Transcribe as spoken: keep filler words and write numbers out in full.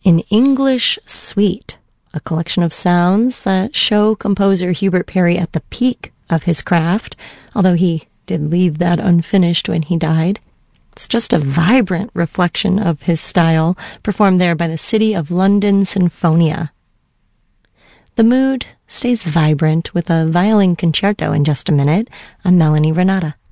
An English Suite, a collection of sounds that show composer Hubert Parry at the peak of his craft, although he did leave that unfinished when he died. It's just a vibrant reflection of his style, performed there by the City of London Sinfonia. The mood stays vibrant with a violin concerto in just a minute. I'm Melanie Renata.